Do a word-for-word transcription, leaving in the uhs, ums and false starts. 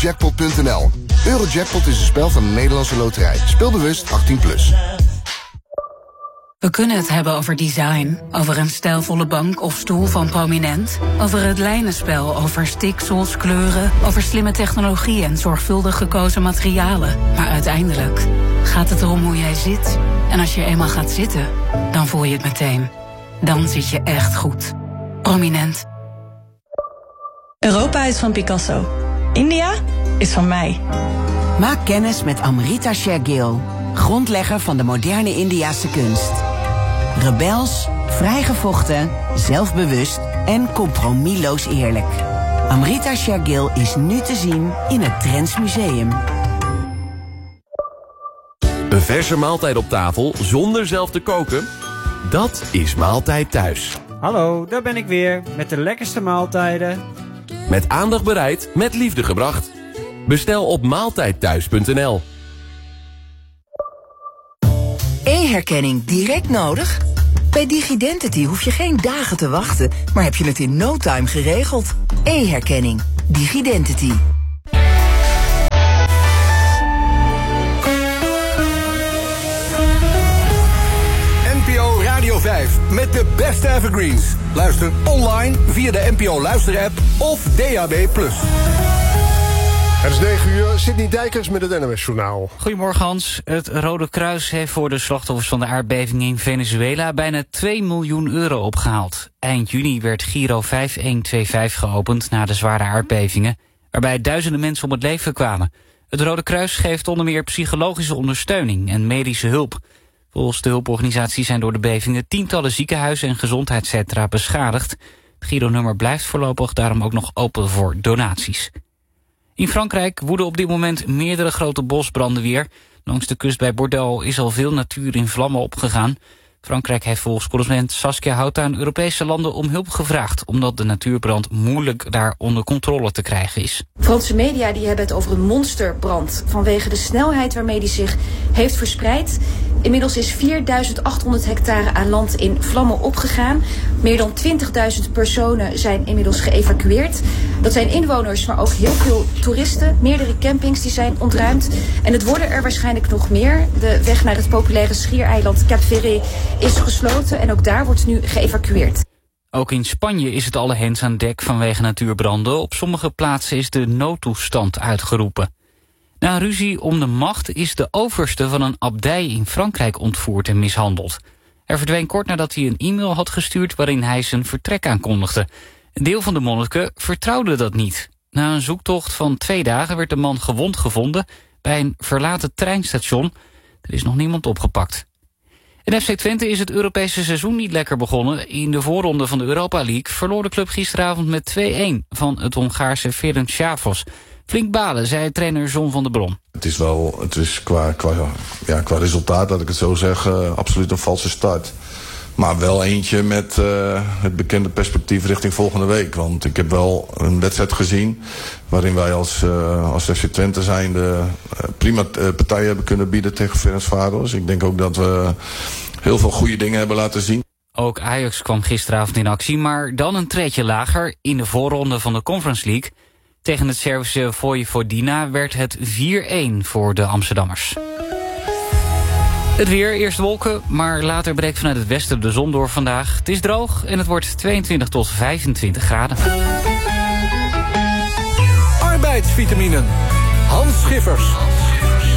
eurojackpot punt n l. Eurojackpot is een spel van de Nederlandse Loterij. Speel bewust achttien plus. We kunnen het hebben over design, over een stijlvolle bank of stoel van Prominent, over het lijnenspel, over stiksels, kleuren, over slimme technologie en zorgvuldig gekozen materialen. Maar uiteindelijk gaat het erom hoe jij zit. En als je eenmaal gaat zitten, dan voel je het meteen. Dan zit je echt goed. Prominent. Europa is van Picasso. India is van mij. Maak kennis met Amrita Shergill, grondlegger van de moderne Indiase kunst. Rebels, vrijgevochten, zelfbewust en compromisloos eerlijk. Amrita Shergill is nu te zien in het Trends Museum. Een verse maaltijd op tafel zonder zelf te koken? Dat is Maaltijd Thuis. Hallo, daar ben ik weer met de lekkerste maaltijden. Met aandacht bereid, met liefde gebracht. Bestel op maaltijdthuis punt n l. E-herkenning direct nodig? Bij Digidentity hoef je geen dagen te wachten, maar heb je het in no time geregeld. E-herkenning. Digidentity. N P O Radio vijf met de beste evergreens. Luister online via de N P O Luister-app of D A B plus. Het is negen uur, Sidney Dijkers met het N O S-journaal. Goedemorgen Hans. Het Rode Kruis heeft voor de slachtoffers van de aardbeving in Venezuela bijna twee miljoen euro opgehaald. Eind juni werd Giro vijf een twee vijf geopend na de zware aardbevingen, waarbij duizenden mensen om het leven kwamen. Het Rode Kruis geeft onder meer psychologische ondersteuning en medische hulp. Volgens de hulporganisatie zijn door de bevingen tientallen ziekenhuizen en gezondheidscentra beschadigd. Het Giro-nummer blijft voorlopig daarom ook nog open voor donaties. In Frankrijk woeden op dit moment meerdere grote bosbranden weer. Langs de kust bij Bordeaux is al veel natuur in vlammen opgegaan. Frankrijk heeft volgens correspondent Saskia Houta aan Europese landen om hulp gevraagd, omdat de natuurbrand moeilijk daar onder controle te krijgen is. Franse media die hebben het over een monsterbrand vanwege de snelheid waarmee die zich heeft verspreid. Inmiddels is vierduizend achthonderd hectare aan land in vlammen opgegaan. Meer dan twintigduizend personen zijn inmiddels geëvacueerd. Dat zijn inwoners, maar ook heel veel toeristen. Meerdere campings die zijn ontruimd. En het worden er waarschijnlijk nog meer. De weg naar het populaire schiereiland Cap Ferré is gesloten en ook daar wordt nu geëvacueerd. Ook in Spanje is het alle hens aan dek vanwege natuurbranden. Op sommige plaatsen is de noodtoestand uitgeroepen. Na een ruzie om de macht is de overste van een abdij in Frankrijk ontvoerd en mishandeld. Hij verdween kort nadat hij een e-mail had gestuurd waarin hij zijn vertrek aankondigde. Een deel van de monniken vertrouwde dat niet. Na een zoektocht van twee dagen werd de man gewond gevonden bij een verlaten treinstation. Er is nog niemand opgepakt. In F C Twente is het Europese seizoen niet lekker begonnen. In de voorronde van de Europa League verloor de club gisteravond met twee een van het Hongaarse Ferencváros. Flink balen, zei trainer John van der Brom. Het is wel, het is qua, qua, ja, qua resultaat, dat ik het zo zeg, uh, absoluut een valse start. Maar wel eentje met uh, het bekende perspectief richting volgende week. Want ik heb wel een wedstrijd gezien waarin wij als, uh, als F C Twente zijnde uh, prima uh, partijen hebben kunnen bieden tegen Ferencváros. Ik denk ook dat we heel veel goede dingen hebben laten zien. Ook Ajax kwam gisteravond in actie, maar dan een treedje lager in de voorronde van de Conference League. Tegen het Servische Vojvodina werd het vier een voor de Amsterdammers. Het weer, eerst wolken, maar later breekt vanuit het westen de zon door vandaag. Het is droog en het wordt tweeëntwintig tot vijfentwintig graden. Arbeidsvitaminen. Hans Schiffers.